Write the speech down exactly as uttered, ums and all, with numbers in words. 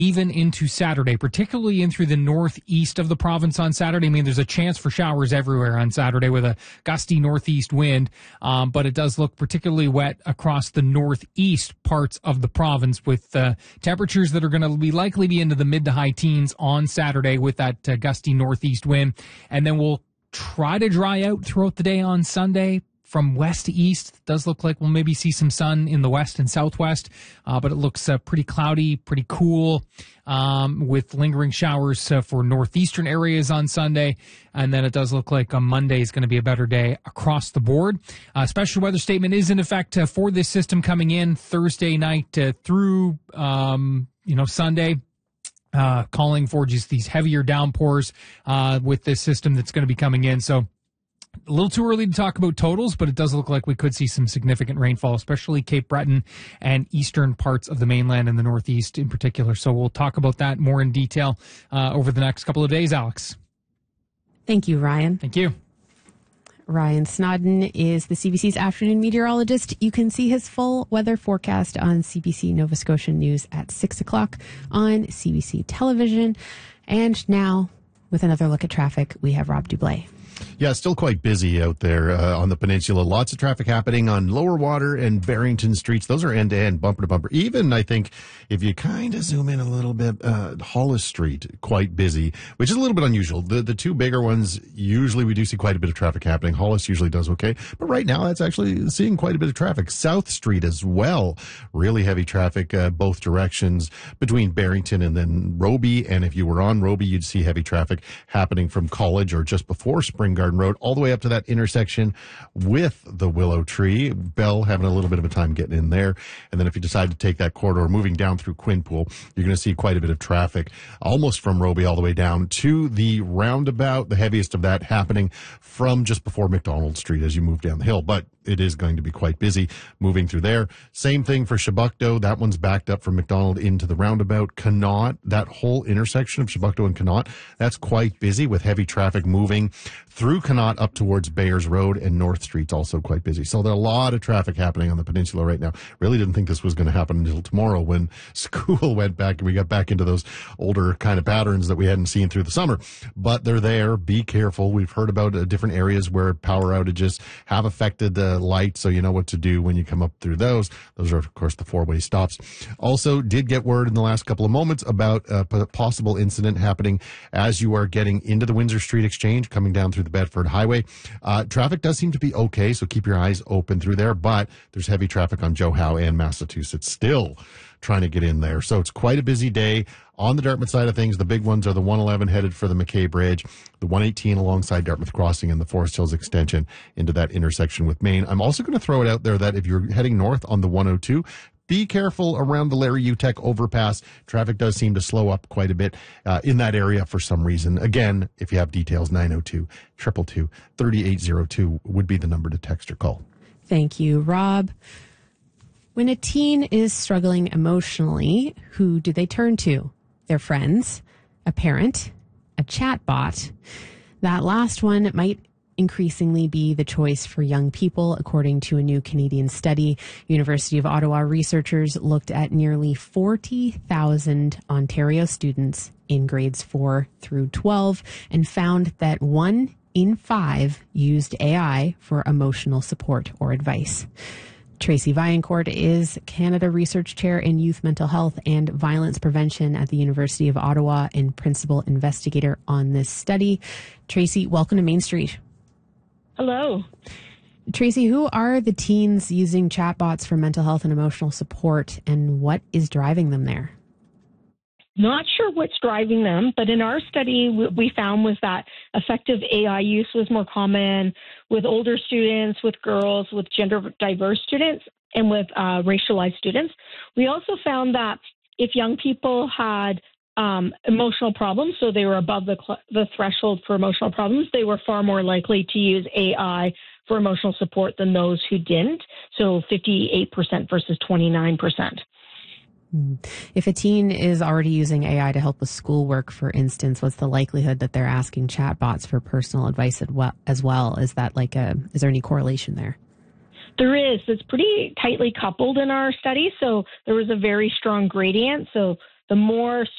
even into Saturday, particularly in through the northeast of the province on Saturday. I mean, there's a chance for showers everywhere on Saturday with a gusty northeast wind, um, but it does look particularly wet across the northeast parts of the province with uh, temperatures that are going to be likely be into the mid to high teens on Saturday with that uh, gusty northeast wind. And then we'll try to dry out throughout the day on Sunday. From west to east, it does look like we'll maybe see some sun in the west and southwest, uh, but it looks uh, pretty cloudy, pretty cool, um, with lingering showers uh, for northeastern areas on Sunday. And then it does look like on Monday is going to be a better day across the board. Uh, special weather statement is in effect uh, for this system coming in Thursday night uh, through, um, you know, Sunday. Uh, calling for just these heavier downpours uh, with this system that's going to be coming in. So a little too early to talk about totals, but it does look like we could see some significant rainfall, especially Cape Breton and eastern parts of the mainland and the northeast in particular. So we'll talk about that more in detail uh, over the next couple of days, Alex. Thank you, Ryan. Thank you. Ryan Snodden is the C B C's afternoon meteorologist. You can see his full weather forecast on C B C Nova Scotia News at six o'clock on C B C television. And now, with another look at traffic, we have Rob Dublé. Yeah, still quite busy out there uh, on the peninsula. Lots of traffic happening on Lower Water and Barrington streets. Those are end-to-end, bumper to bumper. Even, I think, if you kind of zoom in a little bit, uh, Hollis Street, quite busy, which is a little bit unusual. The the two bigger ones, usually we do see quite a bit of traffic happening. Hollis usually does okay. But right now, that's actually seeing quite a bit of traffic. South Street as well. Really heavy traffic, uh, both directions between Barrington and then Roby. And if you were on Roby, you'd see heavy traffic happening from College or just before Spring Garden Road, all the way up to that intersection with the Willow Tree. Bell having a little bit of a time getting in there. And then if you decide to take that corridor, moving down through Quinpool, you're going to see quite a bit of traffic almost from Roby all the way down to the roundabout, the heaviest of that happening from just before McDonald Street as you move down the hill. But it is going to be quite busy moving through there. Same thing for Chebucto. That one's backed up from McDonald into the roundabout. Connaught, that whole intersection of Chebucto and Connaught, that's quite busy with heavy traffic moving through Connaught up towards Bayers Road, and North Street's also quite busy. So there are a lot of traffic happening on the peninsula right now. Really didn't think this was going to happen until tomorrow when school went back and we got back into those older kind of patterns that we hadn't seen through the summer. But they're there. Be careful. We've heard about uh, different areas where power outages have affected the light, so you know what to do when you come up through those. Those are, of course, the four-way stops. Also, did get word in the last couple of moments about a possible incident happening as you are getting into the Windsor Street Exchange, coming down through the Bedford Highway. Uh, traffic does seem to be okay, so keep your eyes open through there, but there's heavy traffic on Joe Howe and Massachusetts still trying to get in there. So it's quite a busy day. On the Dartmouth side of things, the big ones are the one eleven headed for the McKay Bridge, the one eighteen alongside Dartmouth Crossing, and the Forest Hills extension into that intersection with Maine. I'm also going to throw it out there that if you're heading north on the one oh two, be careful around the Larry Utek overpass. Traffic does seem to slow up quite a bit uh, in that area for some reason. Again, if you have details, nine oh two, two two two, three eight oh two would be the number to text or call. Thank you, Rob. When a teen is struggling emotionally, who do they turn to? Their friends, a parent, a chatbot. That last one might increasingly be the choice for young people, according to a new Canadian study. University of Ottawa researchers looked at nearly forty thousand Ontario students in grades four through twelve and found that one in five used A I for emotional support or advice. Tracy Vaillancourt is Canada Research Chair in Youth Mental Health and Violence Prevention at the University of Ottawa and principal investigator on this study. Tracy, welcome to Main Street. Hello. Tracy, who are the teens using chatbots for mental health and emotional support, and what is driving them there? Not sure what's driving them, but in our study, what we found was that effective A I use was more common with older students, with girls, with gender diverse students, and with uh, racialized students. We also found that if young people had um, emotional problems, so they were above the, cl- the threshold for emotional problems, they were far more likely to use A I for emotional support than those who didn't. So fifty-eight percent versus twenty-nine percent. If a teen is already using A I to help with schoolwork, for instance, what's the likelihood that they're asking chatbots for personal advice as well? Is that like a, is there any correlation there? There is. It's pretty tightly coupled in our study. So there was a very strong gradient. So the more